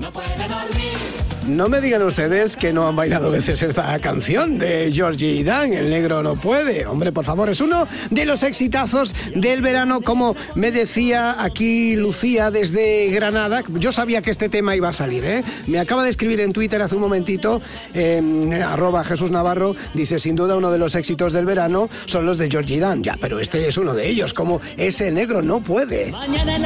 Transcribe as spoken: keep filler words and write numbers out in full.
No me digan ustedes que no han bailado veces esta canción de Georgie Dan, El negro no puede. Hombre, por favor, es uno de los exitazos del verano, como me decía aquí Lucía desde Granada. Yo sabía que este tema iba a salir, ¿eh? Me acaba de escribir en Twitter hace un momentito, eh, arroba Jesús Navarro, dice, sin duda uno de los éxitos del verano son los de Georgie Dan. Ya, pero este es uno de ellos, como Ese negro no puede. Mañana